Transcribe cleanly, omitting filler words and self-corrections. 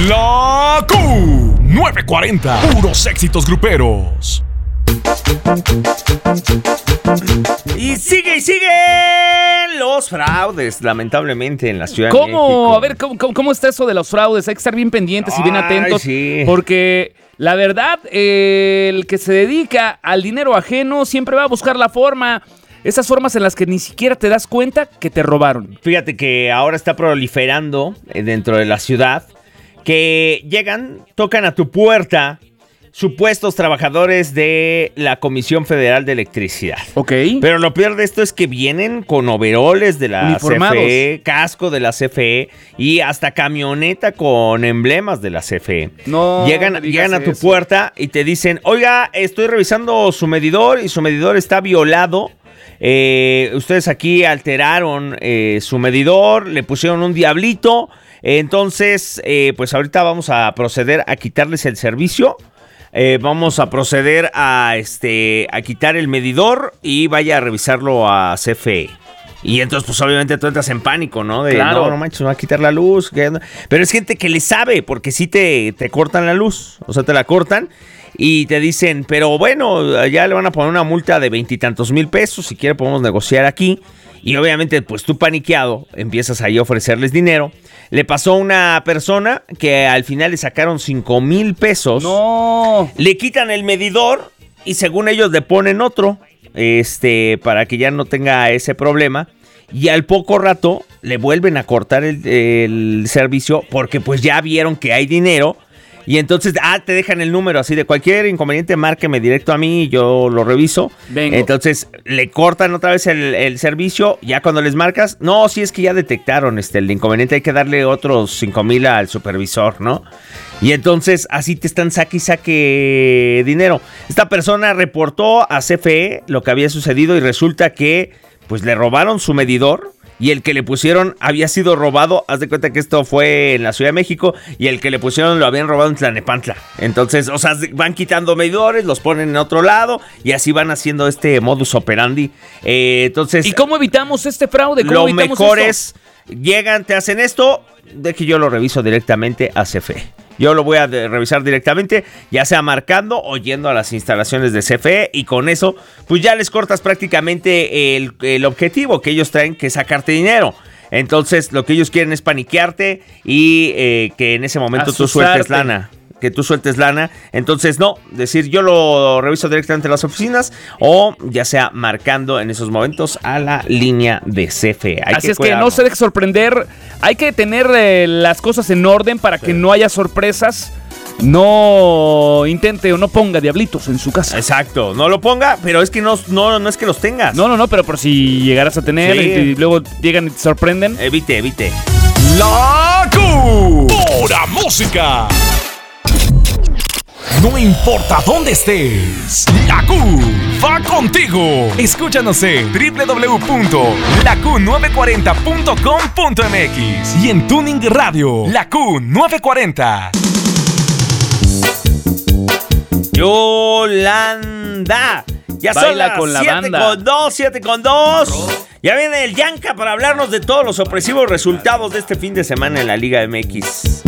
La Q940. Puros éxitos gruperos. Y siguen los fraudes, lamentablemente, en la Ciudad de México. ¿Cómo? A ver, ¿cómo está eso de los fraudes? Hay que estar bien pendientes y bien atentos. Sí. Porque la verdad, el que se dedica al dinero ajeno siempre va a buscar la forma. Esas formas en las que ni siquiera te das cuenta que te robaron. Fíjate que ahora está proliferando dentro de la ciudad que llegan, tocan a tu puerta supuestos trabajadores de la Comisión Federal de Electricidad. Ok. Pero lo peor de esto es que vienen con overoles de la CFE, casco de la CFE y hasta camioneta con emblemas de la CFE. No, llegan a tu puerta y te dicen, oiga, estoy revisando su medidor y su medidor está violado. Ustedes aquí alteraron su medidor, le pusieron un diablito. Entonces, pues ahorita vamos a proceder a quitarles el servicio. Vamos a proceder a quitar el medidor y vaya a revisarlo a CFE. Y entonces, pues obviamente tú entras en pánico, ¿no? De, claro. No manches, me va a quitar la luz. Pero es gente que le sabe, porque sí te cortan la luz. O sea, te la cortan y te dicen, pero bueno, ya le van a poner una multa de 20 y tantos mil pesos. Si quiere podemos negociar aquí. Y obviamente, pues tú paniqueado, empiezas ahí a ofrecerles dinero. Le pasó a una persona que al final le sacaron 5,000 pesos. No. Le quitan el medidor y según ellos le ponen otro, para que ya no tenga ese problema. Y al poco rato le vuelven a cortar el servicio porque pues ya vieron que hay dinero. Y entonces, te dejan el número así de cualquier inconveniente, márqueme directo a mí y yo lo reviso. Vengo. Entonces, le cortan otra vez el servicio. Ya cuando les marcas, no, si es que ya detectaron el inconveniente, hay que darle otros 5,000 al supervisor, ¿no? Y entonces, así te están saque y saque dinero. Esta persona reportó a CFE lo que había sucedido y resulta que, pues, le robaron su medidor. Y el que le pusieron había sido robado. Haz de cuenta que esto fue en la Ciudad de México. Y el que le pusieron lo habían robado en Tlalnepantla. Entonces, o sea, van quitando medidores, los ponen en otro lado. Y así van haciendo este modus operandi. Entonces, ¿y cómo evitamos este fraude? ¿Cómo lo evitamos mejor esto? es, llegan, te hacen esto, de que yo lo reviso directamente a CFE. Yo lo voy a revisar directamente, ya sea marcando o yendo a las instalaciones de CFE, y con eso, pues ya les cortas prácticamente el objetivo que ellos traen, que es sacarte dinero. Entonces, lo que ellos quieren es paniquearte y que en ese momento tú sueltes lana. Que tú sueltes lana. Entonces, no, decir yo lo reviso directamente en las oficinas o ya sea marcando en esos momentos a la línea de CFE. Así es que no se deje sorprender. Hay que tener las cosas en orden para que no haya sorpresas. No intente o no ponga diablitos en su casa. Exacto, no lo ponga, pero es que no es que los tengas. No, pero por si llegaras a tener y luego llegan y te sorprenden. Evite. La Q. Pura música. No importa dónde estés, la Q va contigo. Escúchanos en www.laQ940.com.mx y en Tuning Radio, la Q940. Yolanda, ya son Baila las con la 7:02. Ya viene el Yanka para hablarnos de todos los opresivos resultados de este fin de semana en la Liga MX.